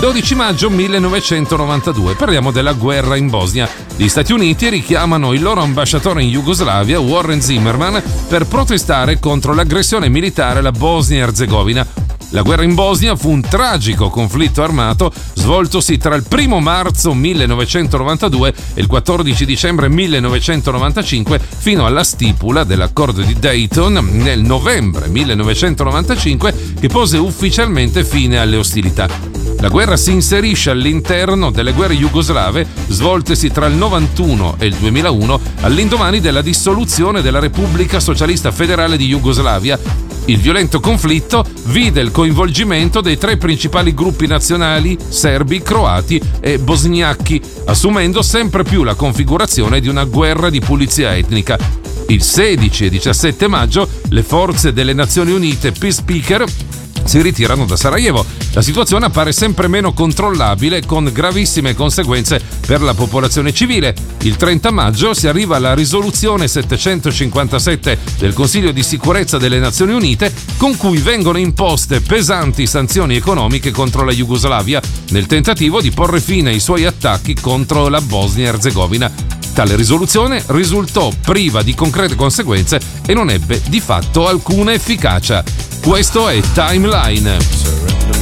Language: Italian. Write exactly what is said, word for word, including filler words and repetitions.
dodici maggio millenovecentonovantadue, parliamo della guerra in Bosnia. Gli Stati Uniti richiamano il loro ambasciatore in Jugoslavia, Warren Zimmerman, per protestare contro l'aggressione militare alla Bosnia-Erzegovina. La guerra in Bosnia fu un tragico conflitto armato svoltosi tra il primo marzo millenovecentonovantadue e il quattordici dicembre millenovecentonovantacinque fino alla stipula dell'accordo di Dayton nel novembre millenovecentonovantacinque, che pose ufficialmente fine alle ostilità. La guerra si inserisce all'interno delle guerre jugoslave svoltesi tra il novantuno e il duemilauno, all'indomani della dissoluzione della Repubblica Socialista Federale di Jugoslavia. Il violento conflitto vide il coinvolgimento dei tre principali gruppi nazionali, serbi, croati e bosniachi, assumendo sempre più la configurazione di una guerra di pulizia etnica. Il sedici e diciassette maggio le forze delle Nazioni Unite peacekeeper si ritirano da Sarajevo. La situazione appare sempre meno controllabile, con gravissime conseguenze per la popolazione civile. Il trenta maggio si arriva alla risoluzione settecentocinquantasette del Consiglio di Sicurezza delle Nazioni Unite, con cui vengono imposte pesanti sanzioni economiche contro la Jugoslavia, nel tentativo di porre fine ai suoi attacchi contro la Bosnia-Erzegovina. Tale risoluzione risultò priva di concrete conseguenze e non ebbe di fatto alcuna efficacia. Questo è Timeline.